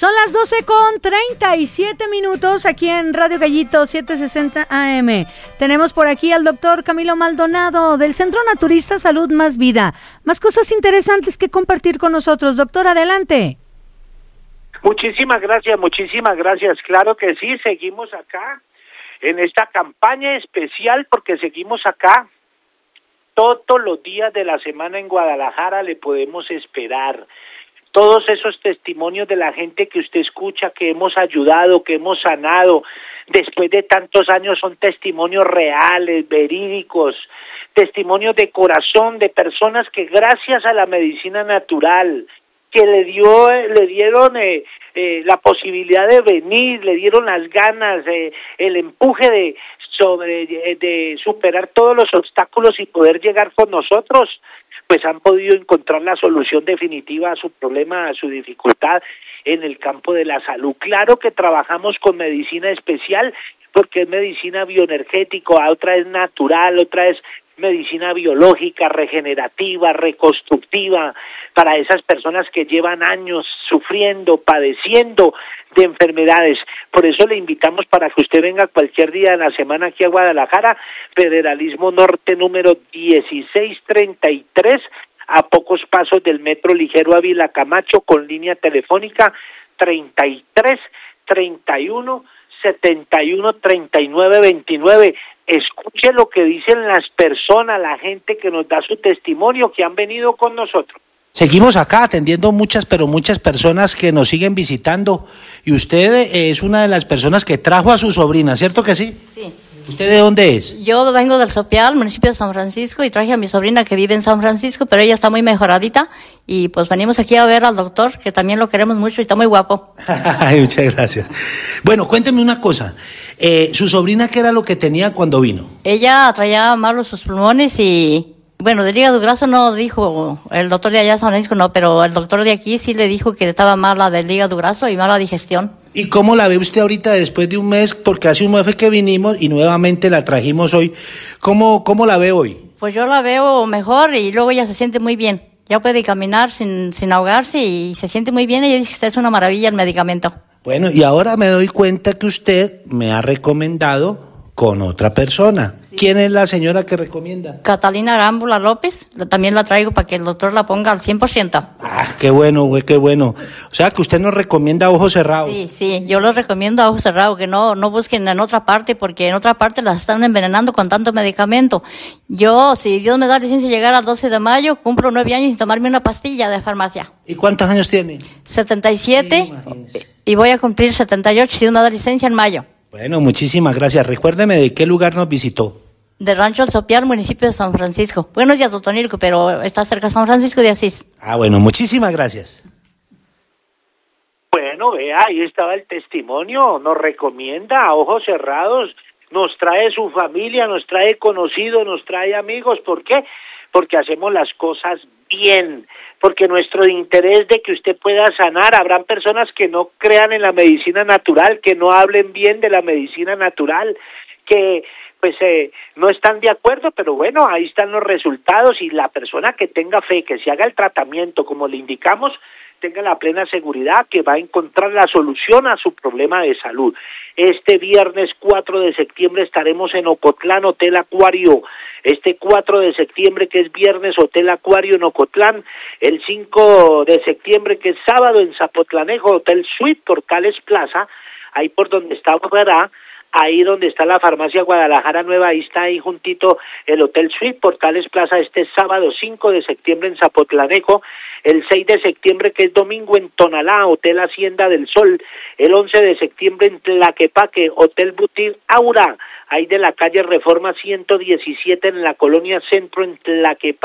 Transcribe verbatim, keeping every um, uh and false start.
Son las doce con treinta y siete minutos aquí en Radio Gallito setecientos sesenta A M. Tenemos por aquí al doctor Camilo Maldonado del Centro Naturista Salud Más Vida. Más cosas interesantes que compartir con nosotros. Doctor, adelante. Muchísimas gracias, muchísimas gracias. Claro que sí, seguimos acá en esta campaña especial porque seguimos acá. Todos los días de la semana en Guadalajara le podemos esperar. Todos esos testimonios de la gente que usted escucha, que hemos ayudado, que hemos sanado, después de tantos años son testimonios reales, verídicos, testimonios de corazón, de personas que gracias a la medicina natural, que le dio, le dieron eh, eh, la posibilidad de venir, le dieron las ganas, eh, el empuje de sobre de, de superar todos los obstáculos y poder llegar con nosotros, pues han podido encontrar la solución definitiva a su problema, a su dificultad en el campo de la salud. Claro que trabajamos con medicina especial, porque es medicina bioenergética, otra es natural, otra es medicina biológica, regenerativa, reconstructiva, para esas personas que llevan años sufriendo, padeciendo de enfermedades. Por eso le invitamos para que usted venga cualquier día de la semana aquí a Guadalajara, Federalismo Norte número dieciséis treinta y tres, a pocos pasos del Metro Ligero Ávila Camacho, con línea telefónica treinta y tres, treinta y uno, setenta y uno, treinta y nueve, veintinueve. Escuche lo que dicen las personas, la gente que nos da su testimonio, que han venido con nosotros. Seguimos acá atendiendo muchas, pero muchas personas que nos siguen visitando. Y usted es una de las personas que trajo a su sobrina, ¿cierto que sí? Sí. ¿Usted de dónde es? Yo vengo del Sopial, municipio de San Francisco, y traje a mi sobrina que vive en San Francisco, pero ella está muy mejoradita. Y pues venimos aquí a ver al doctor, que también lo queremos mucho y está muy guapo. Ay, muchas gracias. Bueno, cuénteme una cosa. Eh, ¿Su sobrina qué era lo que tenía cuando vino? Ella traía malos sus pulmones y... Bueno, del hígado graso no dijo, el doctor de allá de San Francisco no, pero el doctor de aquí sí le dijo que estaba mala del hígado graso y mala digestión. ¿Y cómo la ve usted ahorita después de un mes? Porque hace un mes fue que vinimos y nuevamente la trajimos hoy. ¿Cómo, cómo la ve hoy? Pues yo la veo mejor y luego ella se siente muy bien. Ya puede caminar sin, sin ahogarse y se siente muy bien. Ella dice que es una maravilla el medicamento. Bueno, y ahora me doy cuenta que usted me ha recomendado con otra persona. Sí. ¿Quién es la señora que recomienda? Catalina Arámbula López. También la traigo para que el doctor la ponga al cien por ciento. Ah, qué bueno, güey, qué bueno. O sea, que usted nos recomienda a ojos cerrados. Sí, sí, yo los recomiendo a ojos cerrados, que no, no busquen en otra parte, porque en otra parte las están envenenando con tanto medicamento. Yo, si Dios me da licencia de llegar al doce de mayo, cumplo nueve años sin tomarme una pastilla de farmacia. ¿Y cuántos años tiene? setenta y siete, sí, y voy a cumplir setenta y ocho si Dios me da licencia en mayo. Bueno, muchísimas gracias. Recuérdeme de qué lugar nos visitó. De Rancho El Sopial, municipio de San Francisco. Buenos días, doctor Nilco, pero está cerca de San Francisco de Asís. Ah, bueno, muchísimas gracias. Bueno, vea, ahí estaba el testimonio. Nos recomienda a ojos cerrados, nos trae su familia, nos trae conocidos, nos trae amigos. ¿Por qué? Porque hacemos las cosas bien, porque nuestro interés de que usted pueda sanar. Habrán personas que no crean en la medicina natural, que no hablen bien de la medicina natural, que pues eh, no están de acuerdo, pero bueno, ahí están los resultados, y la persona que tenga fe, que se haga el tratamiento como le indicamos, tenga la plena seguridad que va a encontrar la solución a su problema de salud. Este viernes cuatro de septiembre estaremos en Ocotlán, Hotel Acuario. Este cuatro de septiembre, que es viernes, Hotel Acuario en Ocotlán. El cinco de septiembre, que es sábado, en Zapotlanejo, Hotel Suite Portales Plaza, ahí por donde está Borrará, ahí donde está la farmacia Guadalajara Nueva, ahí está ahí juntito el Hotel Suite Portales Plaza. Este sábado cinco de septiembre en Zapotlanejo, el seis de septiembre, que es domingo, en Tonalá, Hotel Hacienda del Sol. El once de septiembre en Tlaquepaque, Hotel Butir Aura, ahí de la calle Reforma ciento diecisiete en la colonia Centro en Tlaquepaque.